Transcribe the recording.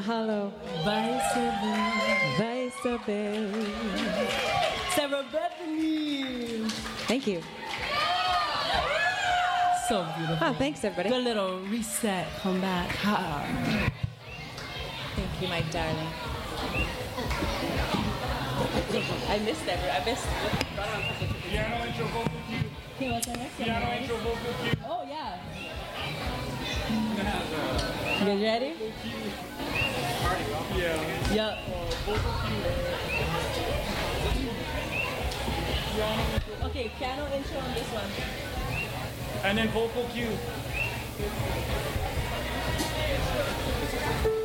Mahalo. Vai saber. Vai saber. Sarah Bethany. Thank you. So beautiful. Oh, thanks, everybody. Good little reset. Come back. Ha. Thank you, my darling. I missed Piano intro vocal cue. Okay, what's our next one? Piano intro vocal cue. Oh, yeah. You guys ready? Yeah. Yup. Vocal cue. Okay, piano intro on this one. And then vocal cue.